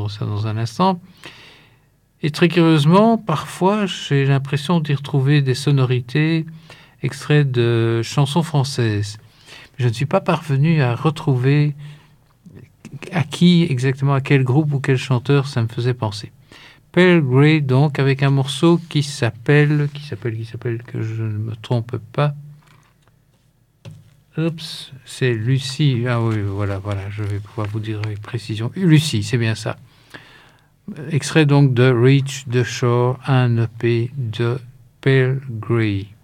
entendre ça dans un instant. Et très curieusement, parfois, j'ai l'impression d'y retrouver des sonorités extraits de chansons françaises. Je ne suis pas parvenu à retrouver à qui exactement, à quel groupe ou quel chanteur ça me faisait penser. Pale Grey, donc, avec un morceau qui s'appelle, que je ne me trompe pas. Oups, c'est Lucie. Ah oui, voilà, je vais pouvoir vous dire avec précision. Lucie, c'est bien ça. Extrait donc de Reach the Shore, un EP de Pale Grey.